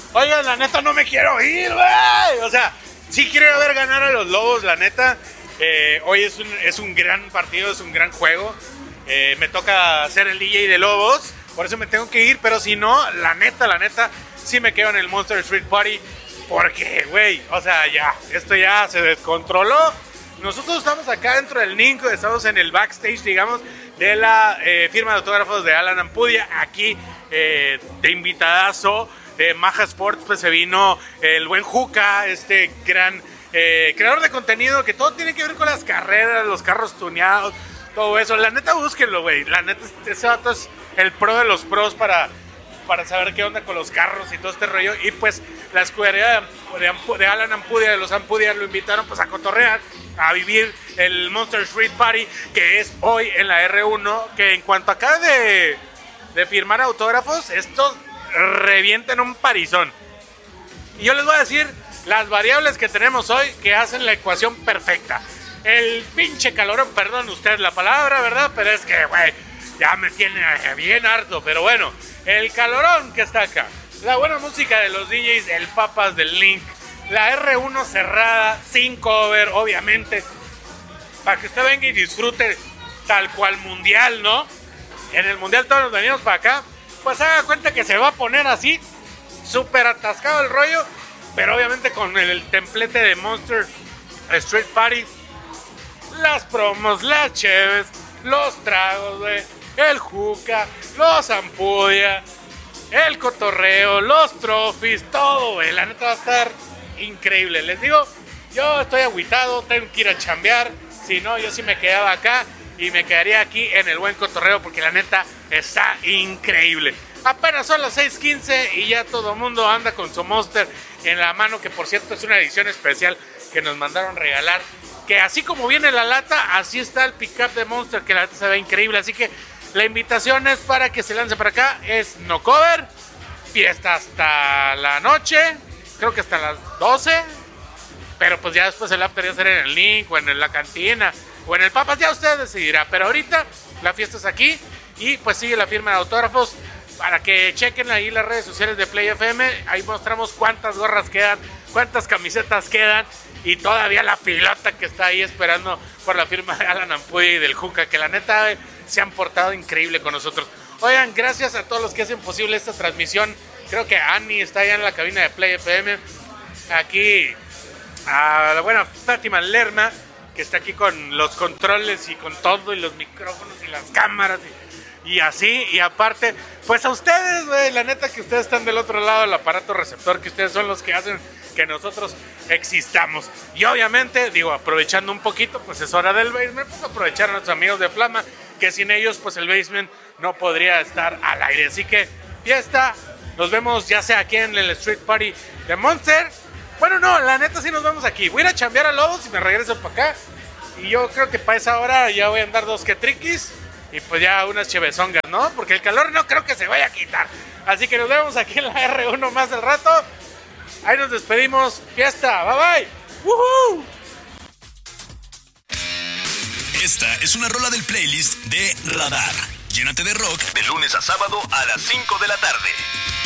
Oigan, la neta no me quiero ir, güey. O sea, sí quiero ver ganar a los Lobos, la neta. Hoy es un gran partido, es un gran juego. Me toca ser el DJ de Lobos, por eso me tengo que ir. Pero si no, la neta, sí me quedo en el Monster Street Party. Porque, güey, o sea, ya, esto ya se descontroló. Nosotros estamos acá dentro del Ninco, estamos en el backstage, digamos, de la firma de autógrafos de Alan Ampudia. Aquí, de invitadazo de Maja Sports, pues se vino el buen Juca, este gran creador de contenido que todo tiene que ver con las carreras, los carros tuneados, todo eso. La neta, búsquenlo, güey. La neta, ese vato es el pro de los pros para saber qué onda con los carros y todo este rollo. Y pues la escudería de Alan Ampudia, de los Ampudia, lo invitaron pues a cotorrear, a vivir el Monster Street Party, que es hoy en la R1, que en cuanto acaba de firmar autógrafos, estos revientan un parizón. Y yo les voy a decir las variables que tenemos hoy que hacen la ecuación perfecta. El pinche calorón, perdón usted la palabra, ¿verdad? Pero es que, güey, ya me tiene bien harto. Pero bueno, el calorón que está acá, la buena música de los DJs, el Papas del Link, la R1 cerrada, sin cover, obviamente, para que usted venga y disfrute tal cual mundial, ¿no? En el mundial todos nos venimos para acá, pues haga cuenta que se va a poner así, súper atascado el rollo, pero obviamente con el templete de Monster Street Party, las promos, las cheves, los tragos, güey, el Juca, los Ampudia, el cotorreo, los trophies, todo, güey. La neta va a estar increíble. Les digo, yo estoy agüitado, tengo que ir a chambear. Si no, yo sí me quedaba acá y me quedaría aquí en el buen cotorreo porque la neta está increíble. Apenas son las 6:15 y ya todo el mundo anda con su Monster en la mano, que por cierto es una edición especial que nos mandaron regalar. Que así como viene la lata, así está el pick-up de Monster, que la neta se ve increíble. Así que la invitación es para que se lance para acá. Es no cover, fiesta hasta la noche, creo que hasta las 12. Pero pues ya después el after ya será en el Link o en la cantina o en el Papas, ya usted decidirá. Pero ahorita la fiesta es aquí y pues sigue la firma de autógrafos. Para que chequen ahí las redes sociales de Play FM, ahí mostramos cuántas gorras quedan, cuántas camisetas quedan y todavía la filota que está ahí esperando por la firma de Alan Ampudia y del Juca, que la neta se han portado increíble con nosotros. Oigan, gracias a todos los que hacen posible esta transmisión. Creo que Annie está allá en la cabina de Play FM. Aquí a la buena Fátima Lerma, que está aquí con los controles y con todo, y los micrófonos y las cámaras y así, y aparte, pues a ustedes, güey, la neta que ustedes están del otro lado del aparato receptor, que ustedes son los que hacen que nosotros existamos. Y obviamente, digo, aprovechando un poquito, pues es hora del basement, pues aprovechar a nuestros amigos de Flama, que sin ellos, pues el basement no podría estar al aire. Así que, fiesta, nos vemos ya sea aquí en el Street Party de Monster. Bueno, no, la neta sí nos vemos aquí. Voy a ir a chambear a Lobos y me regreso para acá. Y yo creo que para esa hora ya voy a andar dos que triquis. Y pues ya unas chevezongas, ¿no? Porque el calor no creo que se vaya a quitar. Así que nos vemos aquí en la R1 más al rato. Ahí nos despedimos. Fiesta, bye bye. ¡Woohoo! Esta es una rola del playlist de Radar. Llénate de rock de lunes a sábado a las 5 de la tarde.